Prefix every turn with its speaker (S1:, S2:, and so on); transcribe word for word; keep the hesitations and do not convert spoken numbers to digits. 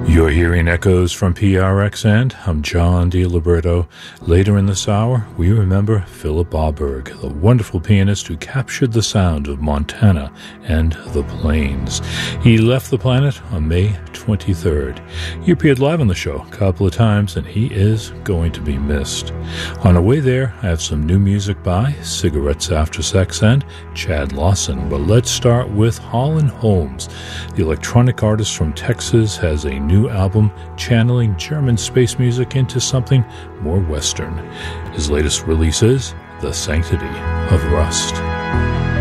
S1: You're hearing echoes from P R X, and I'm John DiLiberto. Later in this hour, we remember Philip Auberg, the wonderful pianist who captured the sound of Montana and the Plains. He left the planet on May twenty-third. He appeared live on the show a couple of times, and he is going to be missed. On our way there, I have some new music by Cigarettes After Sex and Chad Lawson. But let's start with Holland Holmes. The electronic artist from Texas has a new album channeling German space music into something more Western. His latest release is The Sanctity of Rust.